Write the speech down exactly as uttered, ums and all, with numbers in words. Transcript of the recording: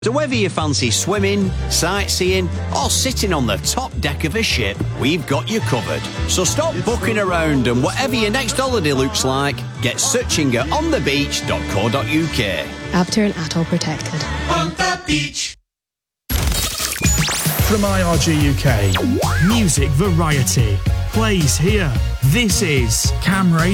So whether you fancy swimming, sightseeing or sitting on the top deck of a ship, we've got you covered. So stop booking around and whatever your next holiday looks like, get searching at on the beach dot co dot U K. After and Atoll protected. On the beach. From I R G U K, music variety plays here. This is Cam Radio.